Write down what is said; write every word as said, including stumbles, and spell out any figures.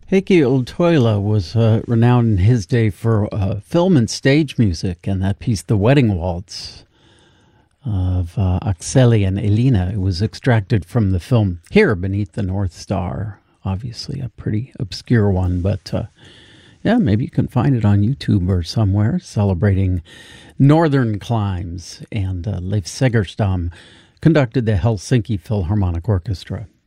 Heikki Ultoila was uh, renowned in his day for uh, film and stage music, and that piece, The Wedding Waltz, of uh, Akseli and Elina. It was extracted from the film Here Beneath the North Star. Obviously a pretty obscure one, but uh, yeah, maybe you can find it on YouTube or somewhere, celebrating northern climes. And uh, Leif Segerstam conducted the Helsinki Philharmonic Orchestra.